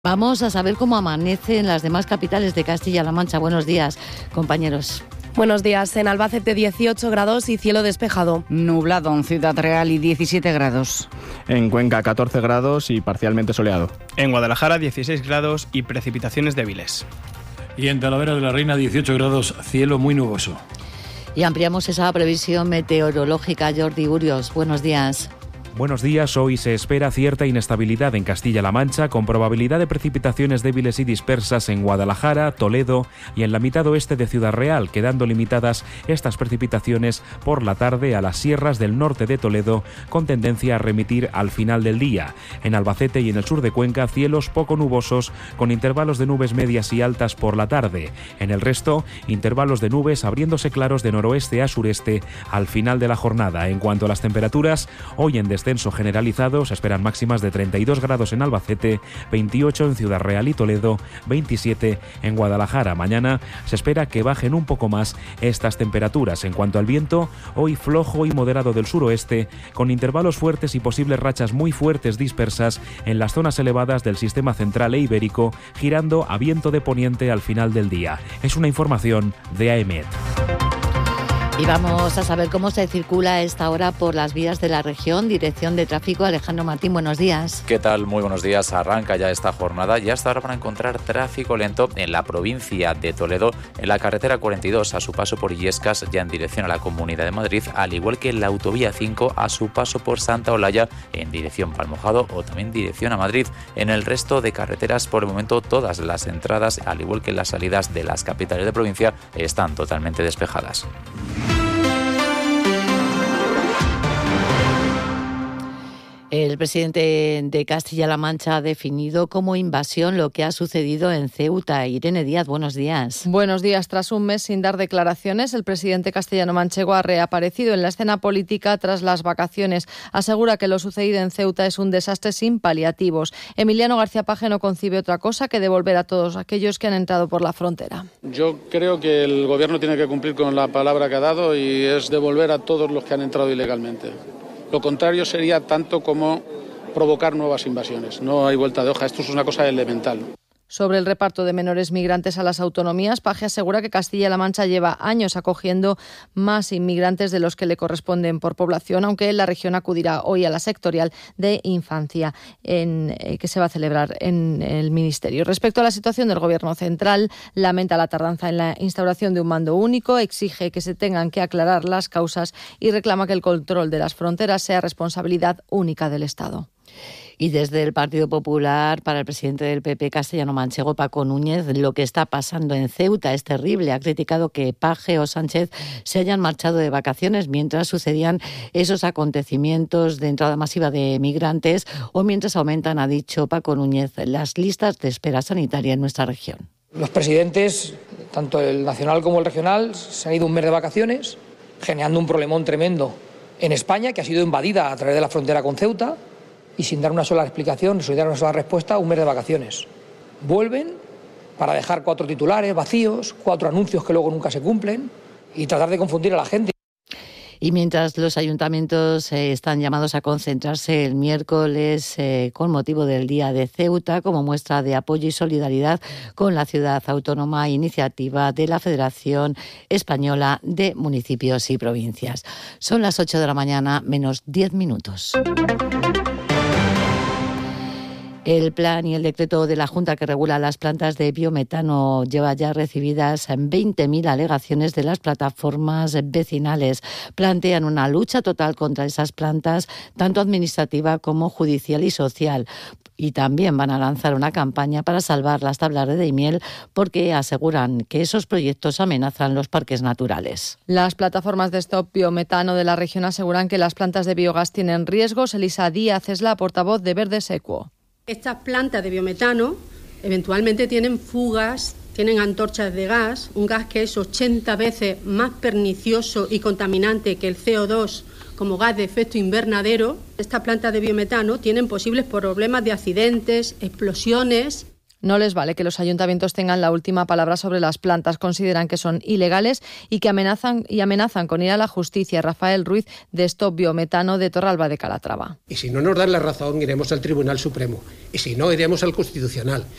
Vamos a saber cómo amanece en las demás capitales de Castilla-La Mancha. Buenos días, compañeros. Buenos días. En Albacete 18 grados y cielo despejado. Nublado en Ciudad Real y 17 grados. En Cuenca 14 grados y parcialmente soleado. En Guadalajara 16 grados y precipitaciones débiles. Y en Talavera de la Reina 18 grados, cielo muy nuboso. Y ampliamos esa previsión meteorológica. Jordi Urios, buenos días. Buenos días. Hoy se espera cierta inestabilidad en Castilla-La Mancha, con probabilidad de precipitaciones débiles y dispersas en Guadalajara, Toledo y en la mitad oeste de Ciudad Real, quedando limitadas estas precipitaciones por la tarde a las sierras del norte de Toledo, con tendencia a remitir al final del día. En Albacete y en el sur de Cuenca, cielos poco nubosos, con intervalos de nubes medias y altas por la tarde. En el resto, intervalos de nubes abriéndose claros de noroeste a sureste al final de la jornada. En cuanto a las temperaturas, hoy en descenso generalizado se esperan máximas de 32 grados en Albacete, 28 en Ciudad Real y Toledo, 27 en Guadalajara. Mañana se espera que bajen un poco más estas temperaturas. En cuanto al viento, hoy flojo y moderado del suroeste, con intervalos fuertes y posibles rachas muy fuertes dispersas en las zonas elevadas del sistema central e ibérico, girando a viento de poniente al final del día. Es una información de AEMET. Y vamos a saber cómo se circula a esta hora por las vías de la región. Dirección de Tráfico, Alejandro Martín, buenos días. ¿Qué tal? Muy buenos días. Arranca ya esta jornada y hasta ahora van a encontrar tráfico lento en la provincia de Toledo, en la carretera 42 a su paso por Illescas, ya en dirección a la Comunidad de Madrid, al igual que en la autovía 5 a su paso por Santa Olalla en dirección Palmojado o también dirección a Madrid. En el resto de carreteras, por el momento, todas las entradas, al igual que las salidas de las capitales de provincia, están totalmente despejadas. El presidente de Castilla-La Mancha ha definido como invasión lo que ha sucedido en Ceuta. Irene Díaz, buenos días. Buenos días. Tras un mes sin dar declaraciones, el presidente castellano-manchego ha reaparecido en la escena política tras las vacaciones. Asegura que lo sucedido en Ceuta es un desastre sin paliativos. Emiliano García Paje no concibe otra cosa que devolver a todos aquellos que han entrado por la frontera. Yo creo que el gobierno tiene que cumplir con la palabra que ha dado y es devolver a todos los que han entrado ilegalmente. Lo contrario sería tanto como provocar nuevas invasiones. No hay vuelta de hoja, esto es una cosa elemental. Sobre el reparto de menores migrantes a las autonomías, Paje asegura que Castilla-La Mancha lleva años acogiendo más inmigrantes de los que le corresponden por población, aunque la región acudirá hoy a la sectorial de infancia que se va a celebrar en el Ministerio. Respecto a la situación del Gobierno central, lamenta la tardanza en la instauración de un mando único, exige que se tengan que aclarar las causas y reclama que el control de las fronteras sea responsabilidad única del Estado. Y desde el Partido Popular, para el presidente del PP castellano-manchego, Paco Núñez, lo que está pasando en Ceuta es terrible. Ha criticado que Paje o Sánchez se hayan marchado de vacaciones mientras sucedían esos acontecimientos de entrada masiva de migrantes o mientras aumentan, ha dicho Paco Núñez, las listas de espera sanitaria en nuestra región. Los presidentes, tanto el nacional como el regional, se han ido un mes de vacaciones, generando un problemón tremendo en España, que ha sido invadida a través de la frontera con Ceuta, y sin dar una sola explicación, sin dar una sola respuesta, un mes de vacaciones. Vuelven para dejar 4 titulares vacíos, 4 anuncios que luego nunca se cumplen y tratar de confundir a la gente. Y mientras los ayuntamientos están llamados a concentrarse el miércoles con motivo del Día de Ceuta como muestra de apoyo y solidaridad con la ciudad autónoma, iniciativa de la Federación Española de Municipios y Provincias. Son las 8 de la mañana, menos 10 minutos. El plan y el decreto de la Junta que regula las plantas de biometano lleva ya recibidas 20.000 alegaciones de las plataformas vecinales. Plantean una lucha total contra esas plantas, tanto administrativa como judicial y social. Y también van a lanzar una campaña para salvar las tablas de Daimiel porque aseguran que esos proyectos amenazan los parques naturales. Las plataformas de Stop Biometano de la región aseguran que las plantas de biogás tienen riesgos. Elisa Díaz es la portavoz de Verdes Equo. Estas plantas de biometano eventualmente tienen fugas, tienen antorchas de gas, un gas que es 80 veces más pernicioso y contaminante que el CO2 como gas de efecto invernadero. Estas plantas de biometano tienen posibles problemas de accidentes, explosiones. No les vale que los ayuntamientos tengan la última palabra sobre las plantas. Consideran que son ilegales y que amenazan con ir a la justicia. Rafael Ruiz, de Stop Biometano, de Torralba de Calatrava. Y si no nos dan la razón, iremos al Tribunal Supremo. Y si no, iremos al Constitucional.